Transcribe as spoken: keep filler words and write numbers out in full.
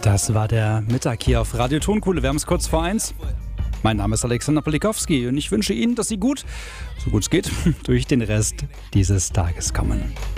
Das war der Mittag hier auf Radio Tonkuhle. Wir haben es kurz vor eins. Mein Name ist Alexander Polikowski und ich wünsche Ihnen, dass Sie gut, so gut es geht, durch den Rest dieses Tages kommen.